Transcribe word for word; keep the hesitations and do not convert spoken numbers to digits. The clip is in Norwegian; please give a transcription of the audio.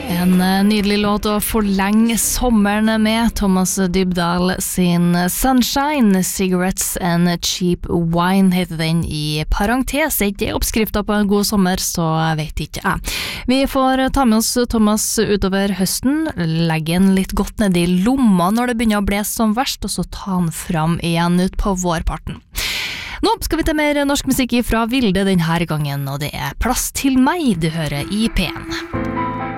En nydelig låt å forlenge sommeren med. Thomas Dybdahl sin Sunshine, Cigarettes and Cheap Wine heter den i parentes. Det er oppskrifta på en god sommer, så vet ikke jeg. Vi får ta med oss Thomas utover høsten, legge en litt godt ned i lomma når det begynner å blåse som verst, og så ta han fram igjen ut på vårparten. Nå skal vi til mer norsk musikk fra Vilde denne gangen, og det er Plass til meg du hører i P en.